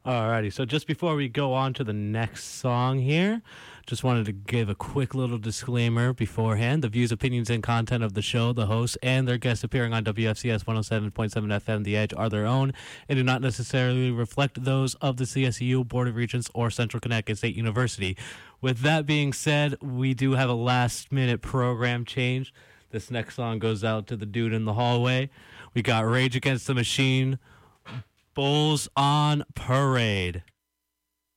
Alrighty, so just before we go on to the next song here, just wanted to give a quick little disclaimer beforehand. The views, opinions, and content of the show, the hosts, and their guests appearing on WFCS 107.7 FM The Edge are their own and do not necessarily reflect those of the CSU, Board of Regents, or Central Connecticut State University. With that being said, we do have a last-minute program change. This next song goes out to the dude in the hallway. We got Rage Against the Machine, Bulls on Parade.